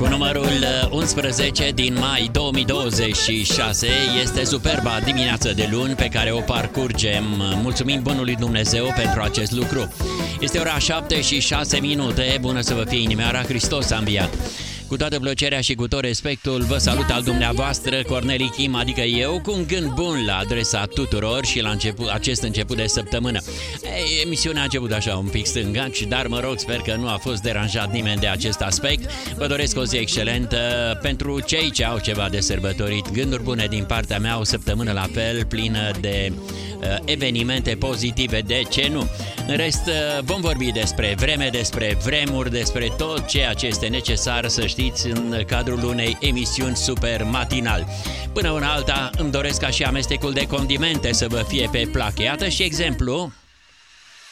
Cu numărul 11 din mai 2026 este superba dimineață de luni pe care o parcurgem. Mulțumim bunului Dumnezeu pentru acest lucru. Este ora 7:06. Bună să vă fie inimioara, Hristos a înviat. Cu toată plăcerea și cu tot respectul vă salut al dumneavoastră, Corneli Kim, adică eu, cu un gând bun la adresa tuturor și la acest început de săptămână. Emisiunea a început așa un pic stângaci, dar mă rog, sper că nu a fost deranjat nimeni de acest aspect. Vă doresc o zi excelentă pentru cei ce au ceva de sărbătorit. Gânduri bune din partea mea, o săptămână la fel, plină de evenimente pozitive, de ce nu? În rest, vom vorbi despre vreme, despre vremuri, despre tot ceea ce este necesar să știți în cadrul unei emisiuni super matinal. Până una alta, îmi doresc ca și amestecul de condimente să vă fie pe plac. Iată și exemplu.